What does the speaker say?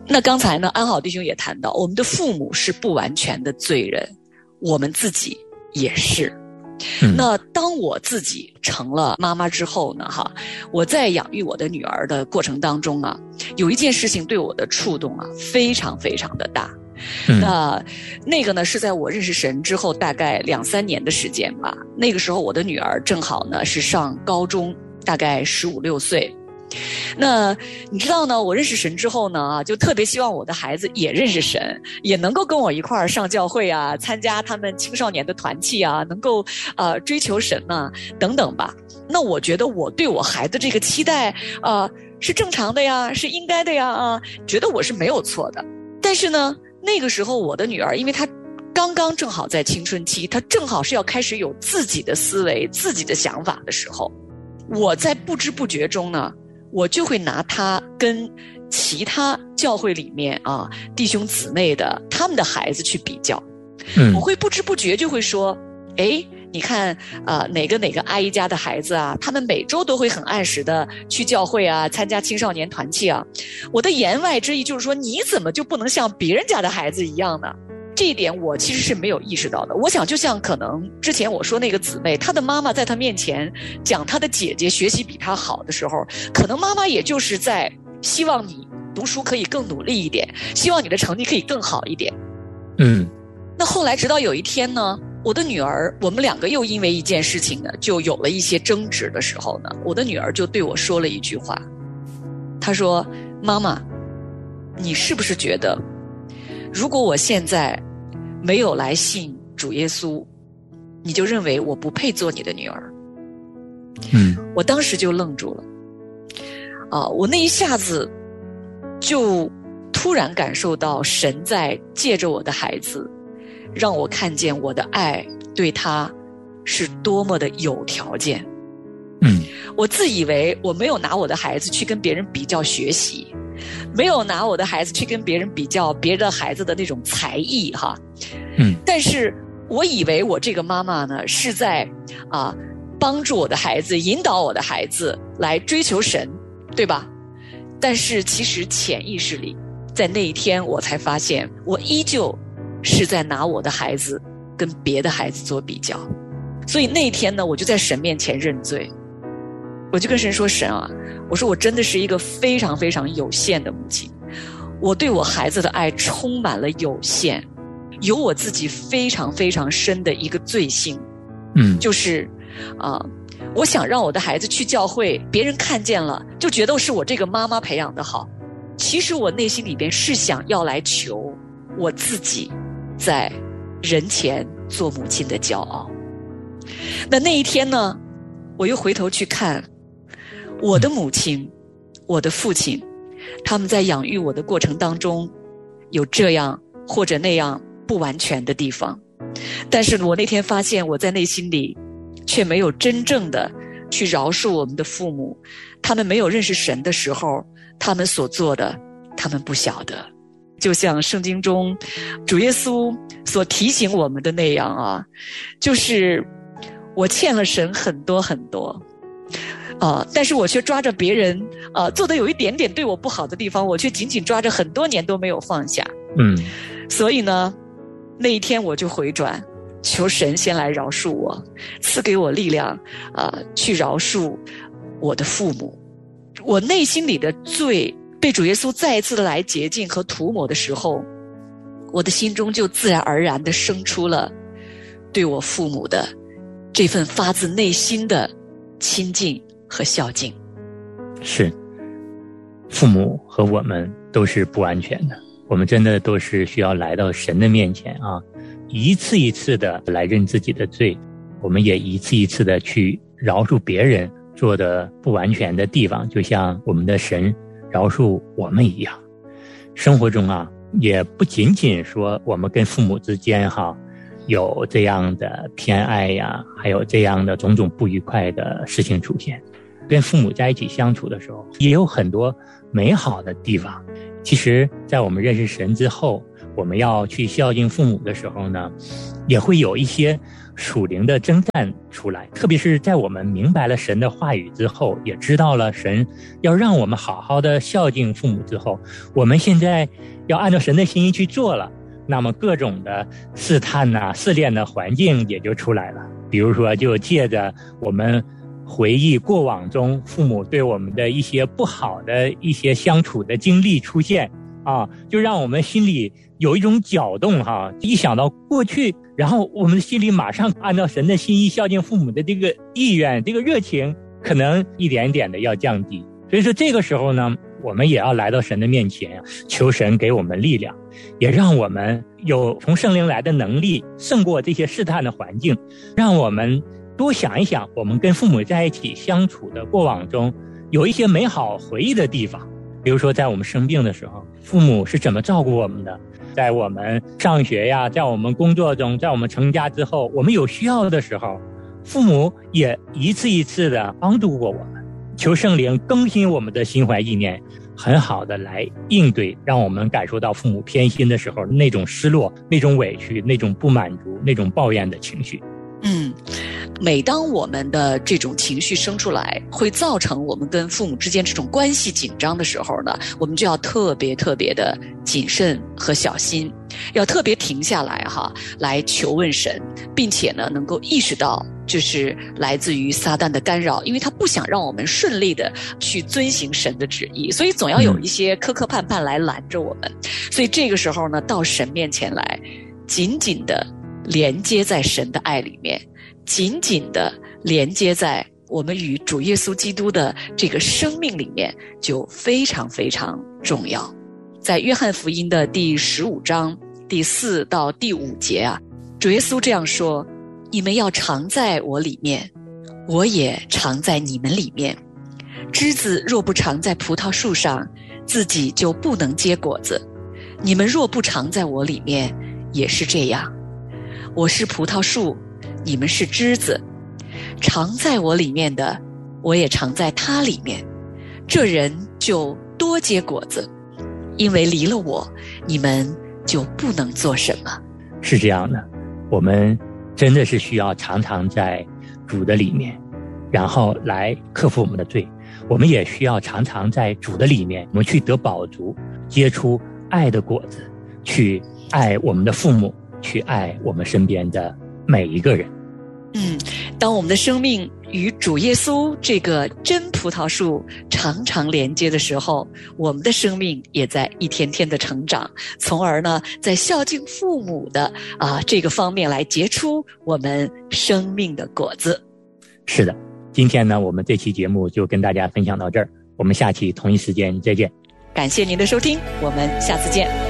那刚才呢，安好弟兄也谈到，我们的父母是不完全的罪人，我们自己也是。那当我自己成了妈妈之后呢，我在养育我的女儿的过程当中啊，有一件事情对我的触动啊，非常非常的大。那个呢，是在我认识神之后大概2-3年的时间吧。那个时候我的女儿正好呢是上高中，大概15-16岁。那你知道呢，我认识神之后呢，就特别希望我的孩子也认识神，也能够跟我一块儿上教会啊，参加他们青少年的团契啊，能够追求神啊等等吧。那我觉得我对我孩子这个期待是正常的呀，是应该的呀，觉得我是没有错的。但是呢，那个时候我的女儿，因为她刚刚正好在青春期，她正好是要开始有自己的思维、自己的想法的时候，我在不知不觉中呢，我就会拿他跟其他教会里面弟兄姊妹的他们的孩子去比较。我会不知不觉就会说，你看哪个阿姨家的孩子啊，他们每周都会很按时的去教会啊，参加青少年团契啊。我的言外之意就是说，你怎么就不能像别人家的孩子一样呢？这一点我其实是没有意识到的。我想就像可能之前我说那个姊妹，她的妈妈在她面前讲她的姐姐学习比她好的时候，可能妈妈也就是在希望你读书可以更努力一点，希望你的成绩可以更好一点。那后来直到有一天呢，我的女儿，我们2个又因为一件事情呢就有了一些争执的时候呢，我的女儿就对我说了一句话，她说，妈妈，你是不是觉得如果我现在没有来信主耶稣，你就认为我不配做你的女儿？我当时就愣住了。我那一下子就突然感受到神在借着我的孩子，让我看见我的爱对他是多么的有条件。我自以为我没有拿我的孩子去跟别人比较学习，没有拿我的孩子去跟别人比较别的孩子的那种才艺但是我以为我这个妈妈呢是在帮助我的孩子，引导我的孩子来追求神，对吧？但是其实潜意识里，在那一天我才发现，我依旧是在拿我的孩子跟别的孩子做比较。所以那一天呢，我就在神面前认罪，我就跟神说，神啊，我说我真的是一个非常非常有限的母亲，我对我孩子的爱充满了有限，有我自己非常非常深的一个罪性，就是我想让我的孩子去教会，别人看见了就觉得是我这个妈妈培养的好，其实我内心里边是想要来求我自己在人前做母亲的骄傲。那一天呢，我又回头去看我的母亲，我的父亲，他们在养育我的过程当中有这样或者那样不完全的地方，但是我那天发现我在内心里却没有真正的去饶恕我们的父母，他们没有认识神的时候，他们所做的他们不晓得。就像圣经中主耶稣所提醒我们的那样就是我欠了神很多很多但是我却抓着别人做的有一点点对我不好的地方，我却紧紧抓着很多年都没有放下。所以呢，那一天我就回转，求神先来饶恕我，赐给我力量去饶恕我的父母。我内心里的罪被主耶稣再一次的来洁净和涂抹的时候，我的心中就自然而然的生出了对我父母的这份发自内心的亲近和孝敬。 是，父母和我们都是不完全的，我们真的都是需要来到神的面前一次一次的来认自己的罪，我们也一次一次的去饶恕别人做的不完全的地方，就像我们的神饶恕我们一样。生活中也不仅仅说我们跟父母之间有这样的偏爱呀，还有这样的种种不愉快的事情出现。跟父母在一起相处的时候，也有很多美好的地方。其实在我们认识神之后， 我们要去孝敬父母的时候呢，也会有一些属灵的征战出来。特别是在我们明白了神的话语之后，也知道了神要让我们好好的孝敬父母之后，我们现在要按照神的心意去做了，那么各种的试探啊、试炼的环境也就出来了。比如说，就借着我们回忆过往中父母对我们的一些不好的一些相处的经历出现啊，就让我们心里有一种搅动哈。一想到过去，然后我们的心里马上按照神的心意孝敬父母的这个意愿、这个热情，可能一点点的要降低。所以说这个时候呢，我们也要来到神的面前，求神给我们力量，也让我们有从圣灵来的能力，胜过这些试探的环境，让我们多想一想我们跟父母在一起相处的过往中有一些美好回忆的地方。比如说在我们生病的时候，父母是怎么照顾我们的，在我们上学呀，在我们工作中，在我们成家之后，我们有需要的时候，父母也一次一次的帮助过我们。求圣灵更新我们的心怀意念，很好的来应对，让我们感受到父母偏心的时候那种失落、那种委屈、那种不满足、那种抱怨的情绪。 每当我们的这种情绪生出来，会造成我们跟父母之间这种关系紧张的时候呢，我们就要特别的谨慎和小心，要特别停下来来求问神，并且呢能够意识到就是来自于撒旦的干扰，因为他不想让我们顺利的去遵行神的旨意，所以总要有一些磕磕绊绊来拦着我们。所以这个时候呢，到神面前来，紧紧的连接在神的爱里面，紧紧的连接在我们与主耶稣基督的这个生命里面，就非常重要。在约翰福音的第15章第4到第5节啊，主耶稣这样说：你们要常在我里面，我也常在你们里面。枝子若不常在葡萄树上，自己就不能结果子。你们若不常在我里面，也是这样。我是葡萄树，你们是枝子，常在我里面的，我也常在他里面。这人就多结果子，因为离了我，你们就不能做什么。 是这样的，我们真的是需要常常在主的里面，然后来克服我们的罪。我们也需要常常在主的里面，我们去得饱足，结出爱的果子，去爱我们的父母，去爱我们身边的每一个人。 当我们的生命与主耶稣这个真葡萄树常常连接的时候，我们的生命也在一天天的成长，从而呢，在孝敬父母的这个方面来结出我们生命的果子。 是的，今天呢，我们这期节目就跟大家分享到这儿，我们下期同一时间再见。 感谢您的收听，我们下次见。